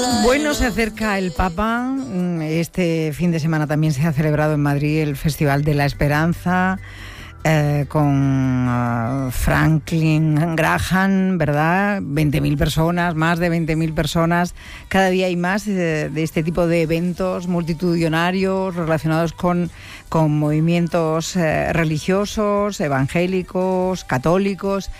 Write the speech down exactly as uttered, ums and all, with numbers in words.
Bueno, se acerca el Papa. Este fin de semana también se ha celebrado en Madrid el Festival de la Esperanza, eh, con uh, Franklin Graham, ¿verdad? veinte mil personas, más de veinte mil personas. Cada día hay más eh, de este tipo de eventos multitudinarios relacionados con, con movimientos eh, religiosos, evangélicos, católicos.